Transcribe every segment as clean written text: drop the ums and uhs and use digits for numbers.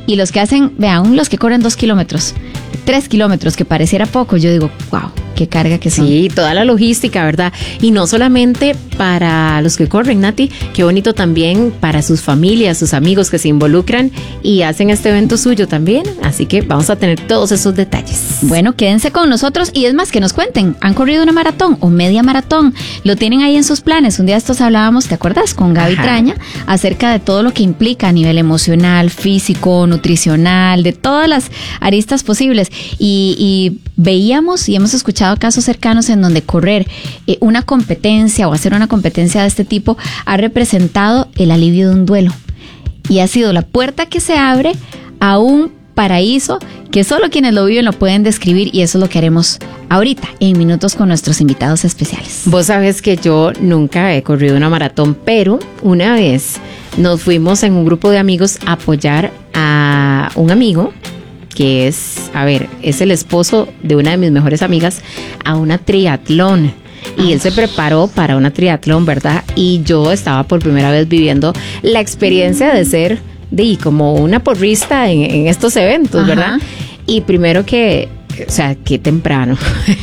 Y los que hacen, vean, los que corren 2 kilómetros, 3 kilómetros, que pareciera poco, yo digo, wow, qué carga que son. Sí, toda la logística, ¿verdad? Y no solamente para los que corren, Nati, qué bonito también para sus familias, sus amigos que se involucran y hacen este evento suyo también. Así que vamos a tener todos esos detalles. Bueno, quédense con nosotros y es más, que nos cuenten, ¿han corrido una maratón o media maratón? ¿Lo tienen ahí en sus planes? Un día estos hablábamos, ¿te acuerdas? Con Gaby Traña, acerca de todo lo que implica a nivel emocional, físico, nutricional, de todas las aristas posibles. Y veíamos y hemos escuchado casos cercanos en donde correr una competencia o hacer una competencia de este tipo ha representado el alivio de un duelo. Y ha sido la puerta que se abre a un paraíso que solo quienes lo viven lo pueden describir, y eso es lo que haremos ahorita en minutos con nuestros invitados especiales. Vos sabés que yo nunca he corrido una maratón, pero una vez nos fuimos en un grupo de amigos a apoyar a un amigo que es el esposo de una de mis mejores amigas, a una triatlón. Y él se preparó para una triatlón, ¿verdad? Y yo estaba por primera vez viviendo la experiencia de ser como una porrista en estos eventos, ¿verdad? Y primero que, qué temprano.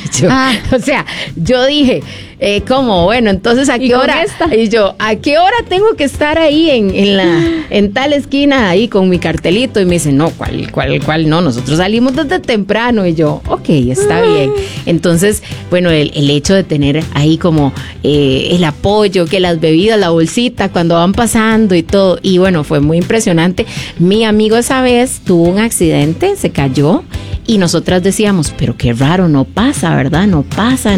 Yo dije, ¿cómo? Bueno, entonces ¿a qué hora? Y yo, ¿a qué hora tengo que estar ahí en tal esquina ahí con mi cartelito? Y me dice, no, ¿cuál? No, nosotros salimos desde temprano. Y yo, ok, está bien. Entonces, bueno, el hecho de tener ahí como el apoyo, que las bebidas, la bolsita, cuando van pasando y todo. Y bueno, fue muy impresionante. Mi amigo esa vez tuvo un accidente, se cayó. Y nosotras decíamos, pero qué raro, no pasa, ¿verdad? No pasa.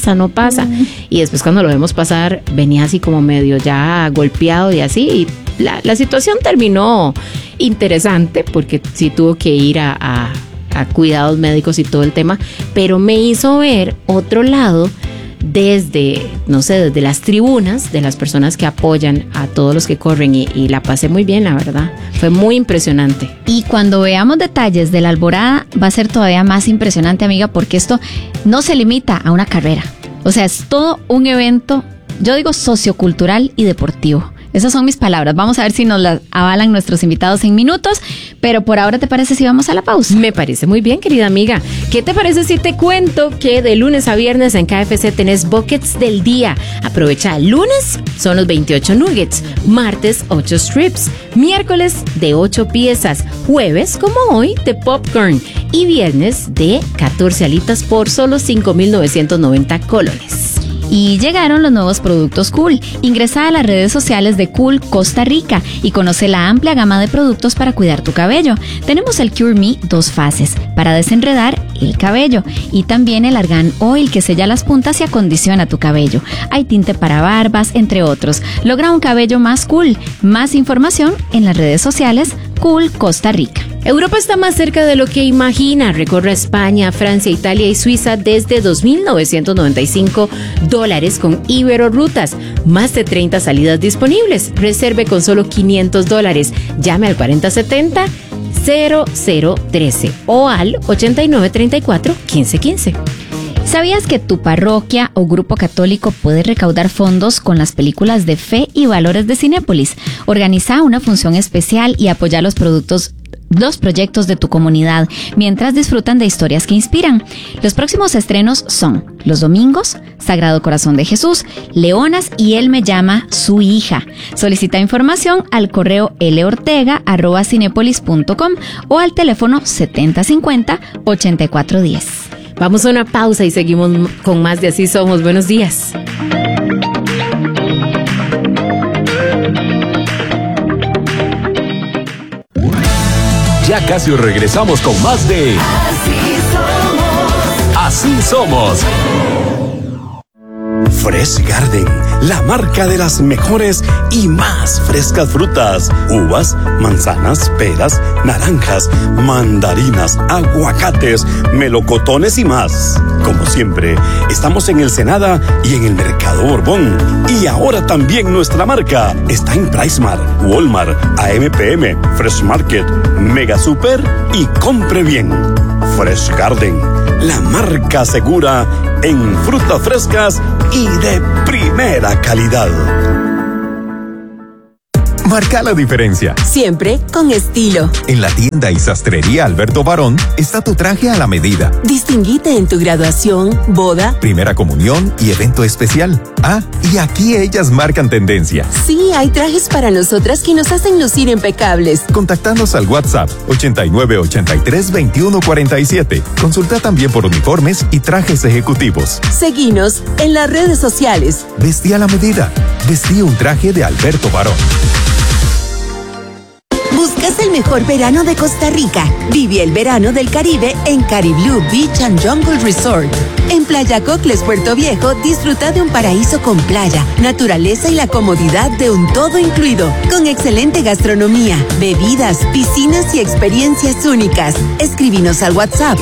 Y después cuando lo vemos pasar, venía así como medio ya golpeado y así. Y la situación terminó interesante porque sí tuvo que ir a cuidados médicos y todo el tema. Pero me hizo ver otro lado desde las tribunas de las personas que apoyan a todos los que corren, y la pasé muy bien, la verdad. Fue muy impresionante. Y cuando veamos detalles de la Alborada va a ser todavía más impresionante, amiga, porque esto no se limita a una carrera. O sea, es todo un evento, yo digo, sociocultural y deportivo. Esas son mis palabras. Vamos a ver si nos las avalan nuestros invitados en minutos, pero por ahora, ¿te parece si vamos a la pausa? Me parece muy bien, querida amiga. ¿Qué te parece si te cuento que de lunes a viernes en KFC tenés buckets del día? Aprovecha, el lunes son los 28 nuggets, martes 8 strips, miércoles de 8 piezas, jueves como hoy de popcorn y viernes de 14 alitas por solo 5,990 colones. Y llegaron los nuevos productos Cool. Ingresa a las redes sociales de Cool Costa Rica y conoce la amplia gama de productos para cuidar tu cabello. Tenemos el Cure Me 2 fases para desenredar el cabello, y también el Argan Oil, que sella las puntas y acondiciona tu cabello. Hay tinte para barbas, entre otros. Logra un cabello más cool. Más información en las redes sociales Cool Costa Rica. Europa está más cerca de lo que imagina. Recorre España, Francia, Italia y Suiza desde $2,995 con Iberorrutas. Más de 30 salidas disponibles. Reserve con solo $500. Llame al 4070-0013 o al 8934-1515. ¿Sabías que tu parroquia o grupo católico puede recaudar fondos con las películas de fe y valores de Cinépolis? Organiza una función especial y apoya los proyectos de tu comunidad mientras disfrutan de historias que inspiran. Los próximos estrenos son los domingos, Sagrado Corazón de Jesús, Leonas y Él me llama su hija. Solicita información al correo lortega@cinepolis.com o al teléfono 7050-8410. Vamos a una pausa y seguimos con más de Así Somos. Buenos días. Ya casi regresamos con más de Así Somos. Fresh Garden, la marca de las mejores y más frescas frutas, uvas, manzanas, peras, naranjas, mandarinas, aguacates, melocotones y más. Como siempre, estamos en el Senada y en el Mercado Borbón. Y ahora también nuestra marca está en PriceMart, Walmart, AMPM, Fresh Market, Mega Super y Compre Bien. Fresh Garden, la marca segura en frutas frescas y de primera calidad. Marca la diferencia. Siempre con estilo. En la tienda y sastrería Alberto Barón está tu traje a la medida. Distinguite en tu graduación, boda, primera comunión y evento especial. Ah, y aquí ellas marcan tendencia. Sí, hay trajes para nosotras que nos hacen lucir impecables. Contactanos al WhatsApp 8983-2147. Consulta también por uniformes y trajes ejecutivos. Seguinos en las redes sociales. Vestí a la medida. Vestí un traje de Alberto Barón. ¿Buscas el mejor verano de Costa Rica? Vive el verano del Caribe en Cariblue Beach and Jungle Resort. En Playa Cocles, Puerto Viejo, disfruta de un paraíso con playa, naturaleza y la comodidad de un todo incluido, con excelente gastronomía, bebidas, piscinas y experiencias únicas. Escríbenos al WhatsApp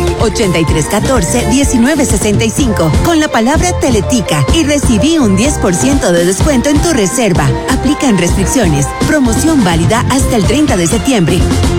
8314-1965 con la palabra Teletica y recibí un 10% de descuento en tu reserva. Aplican restricciones. Promoción válida hasta el 30 de septiembre.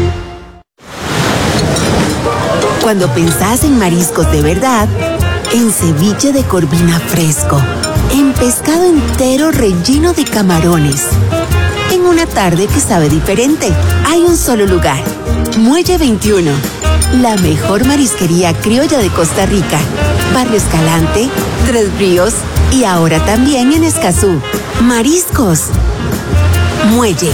Cuando pensás en mariscos de verdad, en ceviche de corvina fresco, en pescado entero relleno de camarones, en una tarde que sabe diferente, hay un solo lugar. Muelle 21, la mejor marisquería criolla de Costa Rica. Barrio Escalante, Tres Ríos y ahora también en Escazú. Mariscos. Muelle.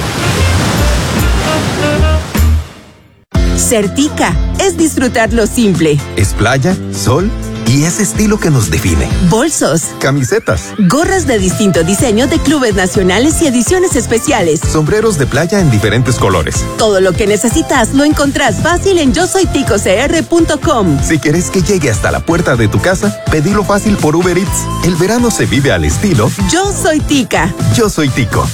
Certica es disfrutar lo simple. Es playa, sol y ese estilo que nos define. Bolsos, camisetas, gorras de distinto diseño de clubes nacionales y ediciones especiales, sombreros de playa en diferentes colores. Todo lo que necesitas lo encontrás fácil en yosoyticocr.com. Si quieres que llegue hasta la puerta de tu casa, pedilo fácil por Uber Eats. El verano se vive al estilo Yo Soy Tica. Yo Soy Tico.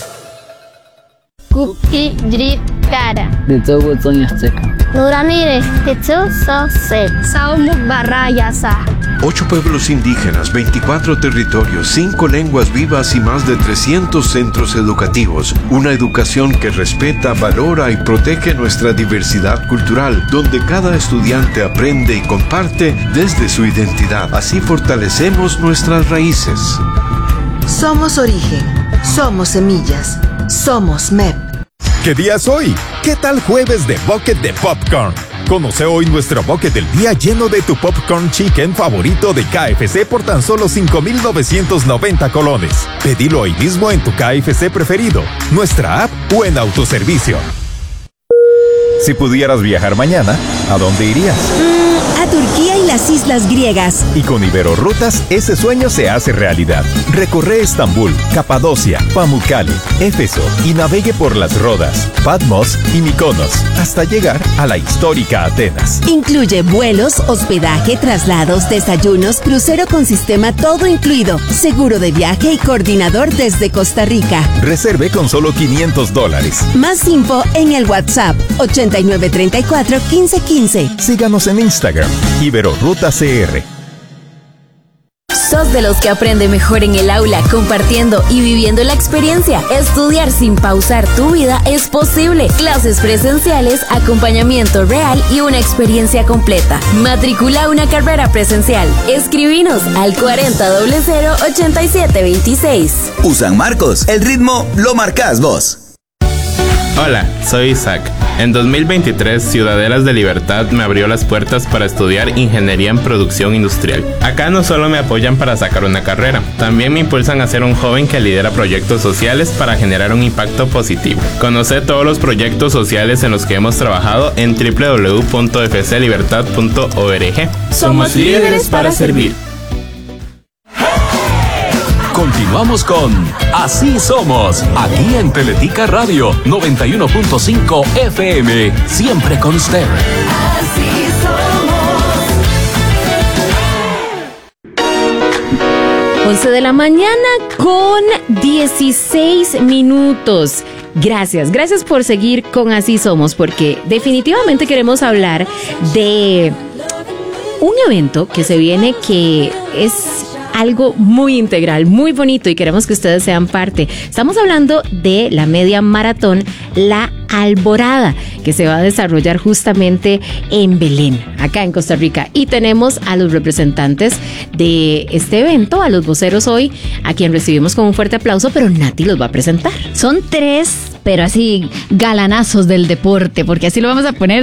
Kuki Drip Cara. Nuramire, Saumu Barrayasa. 8 pueblos indígenas, 24 territorios, 5 lenguas vivas y más de 300 centros educativos. Una educación que respeta, valora y protege nuestra diversidad cultural, donde cada estudiante aprende y comparte desde su identidad. Así fortalecemos nuestras raíces. Somos origen, somos semillas, somos MEP. ¿Qué día es hoy? ¿Qué tal jueves de Bucket de Popcorn? Conoce hoy nuestro bucket del día lleno de tu popcorn chicken favorito de KFC por tan solo 5,990 colones. Pedilo hoy mismo en tu KFC preferido, nuestra app o en autoservicio. Si pudieras viajar mañana, ¿a dónde irías? A Turquía y las islas griegas. Y con Iberorutas, ese sueño se hace realidad. Recorre Estambul, Capadocia, Pamukkale, Éfeso y navegue por las Rodas, Patmos y Mykonos hasta llegar a la histórica Atenas. Incluye vuelos, hospedaje, traslados, desayunos, crucero con sistema todo incluido, seguro de viaje y coordinador desde Costa Rica. Reserve con solo $500. Más info en el WhatsApp 8934-1515. Síganos en Instagram, Iberoruta CR. ¿Sos de los que aprende mejor en el aula, compartiendo y viviendo la experiencia? Estudiar sin pausar tu vida es posible. Clases presenciales, acompañamiento real y una experiencia completa. Matricula una carrera presencial. Escribinos al 40008726. San Marcos, el ritmo lo marcás vos. Hola, soy Isaac. En 2023, Ciudadelas de Libertad me abrió las puertas para estudiar Ingeniería en Producción Industrial. Acá no solo me apoyan para sacar una carrera, también me impulsan a ser un joven que lidera proyectos sociales para generar un impacto positivo. Conoce todos los proyectos sociales en los que hemos trabajado en www.fclibertad.org. Somos líderes para servir. Continuamos con Así Somos, aquí en Teletica Radio 91.5 FM, siempre con usted. Así somos. 11 de la mañana con 16 minutos. Gracias por seguir con Así Somos, porque definitivamente queremos hablar de un evento que se viene que es algo muy integral, muy bonito y queremos que ustedes sean parte. Estamos hablando de la media maratón La Alborada, que se va a desarrollar justamente en Belén, acá en Costa Rica. Y tenemos a los representantes de este evento, a los voceros hoy, a quien recibimos con un fuerte aplauso, pero Nati los va a presentar. Son 3, pero así galanazos del deporte, porque así lo vamos a poner.